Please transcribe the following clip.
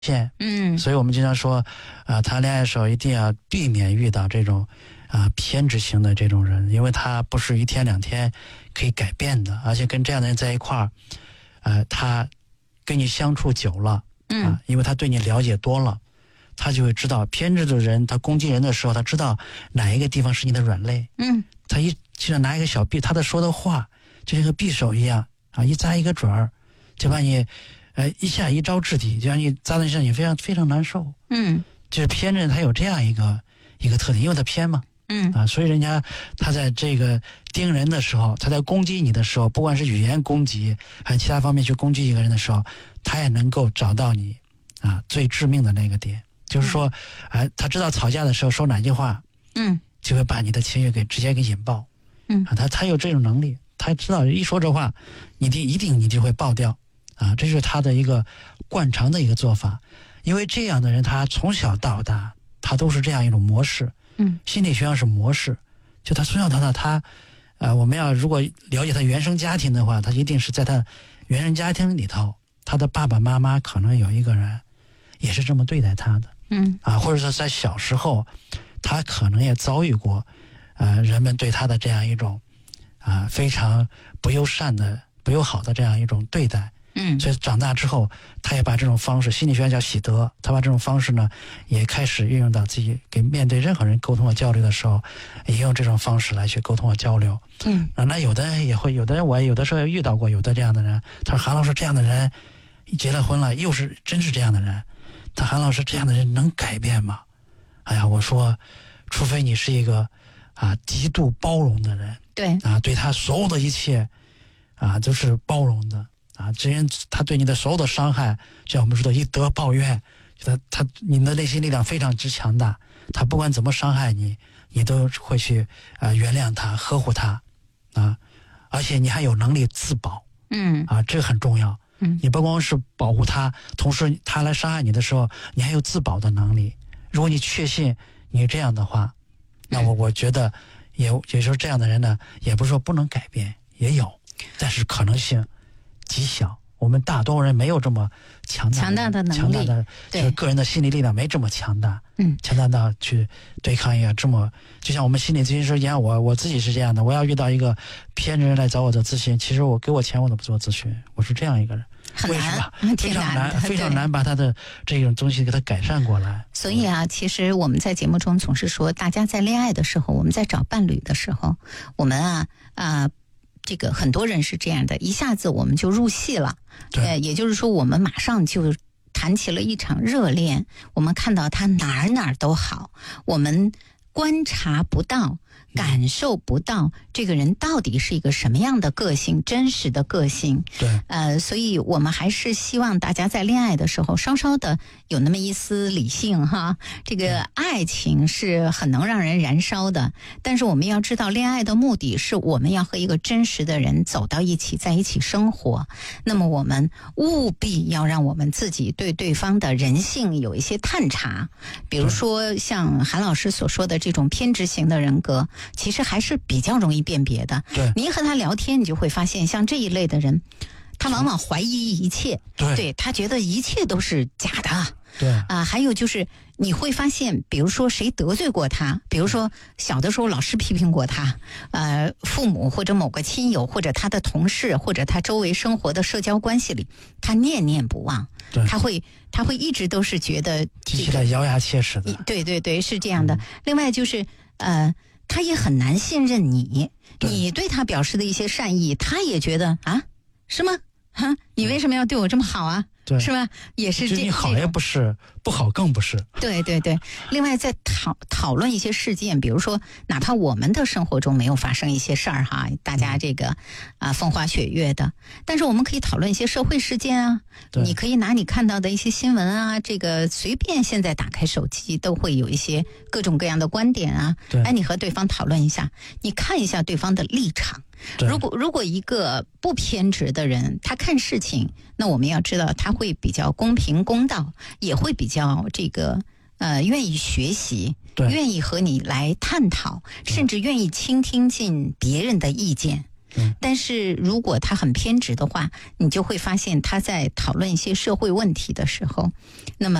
所以我们经常说，谈恋爱的时候一定要避免遇到这种偏执型的这种人，因为他不是一天两天可以改变的，而且跟这样的人在一块儿，他跟你相处久了，因为他对你了解多了，他就会知道偏执的人，他攻击人的时候，他知道哪一个地方是你的软肋，他就拿一个小匕，他的说的话就像个匕首一样一扎一个准儿，就把你一下一招制敌，就让你扎在身上，你非常非常难受。就是偏执他有这样一个特点，因为他偏嘛，所以人家他在这个盯人的时候，他在攻击你的时候，不管是语言攻击还是其他方面去攻击一个人的时候，他也能够找到你最致命的那个点，就是说他知道吵架的时候说哪句话，就会把你的情绪直接给引爆，他有这种能力，他知道一说这话，一定你就会爆掉这是他的一个惯常的一个做法。因为这样的人他从小到大他都是这样一种模式，心理学上是模式，就他从小到大他我们要如果了解他原生家庭的话，他一定是在他原生家庭里头，他的爸爸妈妈可能有一个人也是这么对待他的，或者说在小时候他可能也遭遇过人们对他的这样一种非常不友善的不友好的这样一种对待，所以长大之后他也把这种方式，心理学叫喜德，他把这种方式呢也开始运用到自己给面对任何人沟通和交流的时候，也用这种方式来去沟通和交流。那有的人也会，有的人我有的时候也遇到过有的这样的人，他说韩老师这样的人结了婚了又是真是这样的人，他韩老师这样的人能改变吗？哎呀，我说除非你是一个极度包容的人，对他所有的一切都是包容的这人他对你的所有的伤害，就像我们说的以德报怨，你的内心力量非常之强大，他不管怎么伤害你，你都会去原谅他呵护他而且你还有能力自保，这个很重要，你不光是保护他，同时他来伤害你的时候你还有自保的能力。如果你确信你这样的话，那我觉得也就是这样的人呢，也不是说不能改变，也有，但是可能性极小。我们大多数人没有这么强大的能力，就是个人的心理力量没这么强大，强大到去对抗一个这么，就像我们心理咨询师一样，我自己是这样的，我要遇到一个偏执人来找我的咨询，其实我给我钱我都不做咨询，我是这样一个人。为什么？非常难，非常难把他的这种东西给他改善过来。 所以其实我们在节目中总是说，大家在恋爱的时候，我们在找伴侣的时候，我们这个很多人是这样的，一下子我们就入戏了，也就是说我们马上就谈起了一场热恋，我们看到他哪儿都好，我们观察不到感受不到这个人到底是一个什么样的个性，真实的个性。所以我们还是希望大家在恋爱的时候稍稍的有那么一丝理性哈。这个爱情是很能让人燃烧的，但是我们要知道恋爱的目的是我们要和一个真实的人走到一起，在一起生活。那么我们务必要让我们自己对对方的人性有一些探查，比如说像韩老师所说的这种偏执型的人格，其实还是比较容易辨别的。你和他聊天，你就会发现像这一类的人，他往往怀疑一切，对，他觉得一切都是假的。还有就是你会发现，比如说谁得罪过他，比如说小的时候老师批评过他，父母或者某个亲友或者他的同事或者他周围生活的社交关系里，他念念不忘，他会一直都是觉得提起来咬牙切齿的。 对，是这样的。另外就是他也很难信任你对他表示的一些善意，他也觉得是吗？你为什么要对我这么好啊？是吧？也是你好也不是，不好更不是。 对。另外在讨论一些事件，比如说哪怕我们的生活中没有发生一些事儿大家这个风花雪月的，但是我们可以讨论一些社会事件你可以拿你看到的一些新闻这个随便现在打开手机都会有一些各种各样的观点你和对方讨论一下，你看一下对方的立场。如果一个不偏执的人，他看事情，那我们要知道他会比较公平公道，也会比较这个愿意学习，愿意和你来探讨，甚至愿意倾听进别人的意见。 但是如果他很偏执的话，你就会发现他在讨论一些社会问题的时候，那么